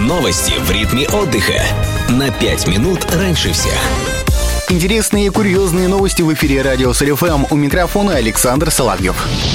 Новости в ритме отдыха. На 5 минут раньше всех. Интересные и курьезные новости в эфире радио Соль-ФМ. У микрофона Александр Соловьев.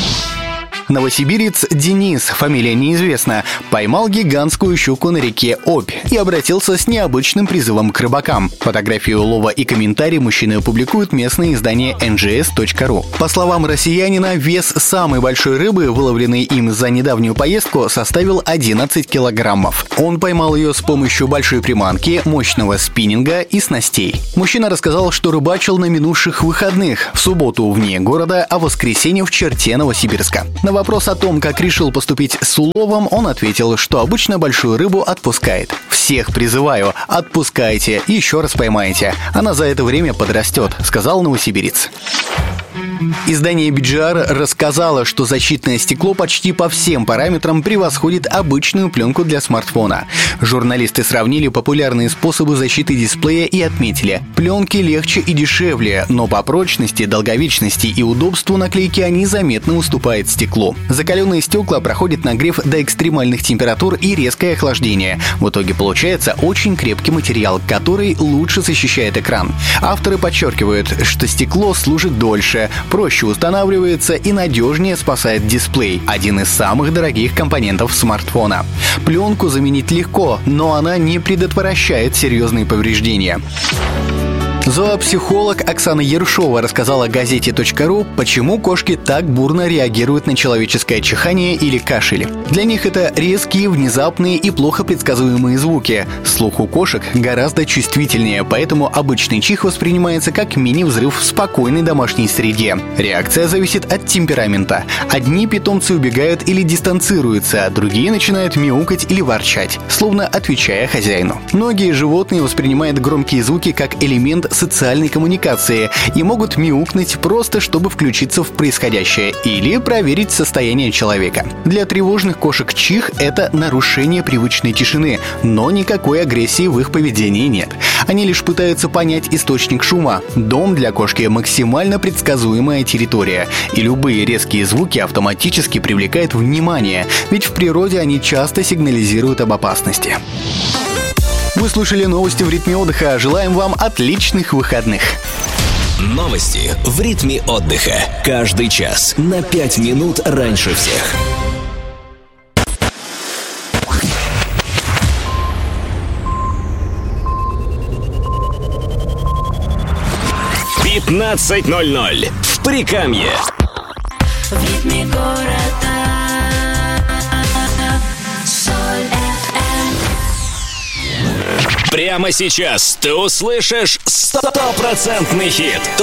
Новосибирец Денис, фамилия неизвестна, поймал гигантскую щуку на реке Обь и обратился с необычным призывом к рыбакам. Фотографию улова и комментарии мужчины опубликуют местное издание NGS.ru. По словам россиянина, вес самой большой рыбы, выловленной им за недавнюю поездку, составил 11 килограммов. Он поймал ее с помощью большой приманки, мощного спиннинга и снастей. Мужчина рассказал, что рыбачил на минувших выходных, в субботу вне города, а в воскресенье в черте Новосибирска. На вопрос о том, как решил поступить с уловом, он ответил, что обычно большую рыбу отпускает. «Всех призываю, отпускайте, еще раз поймаете. Она за это время подрастет», — сказал новосибирец. Издание BGR рассказало, что защитное стекло почти по всем параметрам превосходит обычную пленку для смартфона. Журналисты сравнили популярные способы защиты дисплея и отметили: пленки легче и дешевле, но по прочности, долговечности и удобству наклейки они заметно уступают стеклу. Закаленные стекла проходят нагрев до экстремальных температур и резкое охлаждение. В итоге получается очень крепкий материал, который лучше защищает экран. Авторы подчеркивают, что стекло служит дольше, проще устанавливается и надежнее спасает дисплей, один из самых дорогих компонентов смартфона. Пленку заменить легко, но она не предотвращает серьезные повреждения. Зоопсихолог Оксана Ершова рассказала газете.ру, почему кошки так бурно реагируют на человеческое чихание или кашель. Для них это резкие, внезапные и плохо предсказуемые звуки. Слух у кошек гораздо чувствительнее, поэтому обычный чих воспринимается как мини-взрыв в спокойной домашней среде. Реакция зависит от темперамента. Одни питомцы убегают или дистанцируются, а другие начинают мяукать или ворчать, словно отвечая хозяину. Многие животные воспринимают громкие звуки как элемент социальной коммуникации и могут мяукнуть просто, чтобы включиться в происходящее или проверить состояние человека. Для тревожных кошек чих — это нарушение привычной тишины, но никакой агрессии в их поведении нет. Они лишь пытаются понять источник шума. Дом для кошки — максимально предсказуемая территория, и любые резкие звуки автоматически привлекают внимание, ведь в природе они часто сигнализируют об опасности. Вы слушали новости в ритме отдыха. Желаем вам отличных выходных. Новости в ритме отдыха. Каждый час на 5 минут раньше всех. «15:00» в Прикамье. В ритме города. Прямо сейчас ты услышишь 100% хит.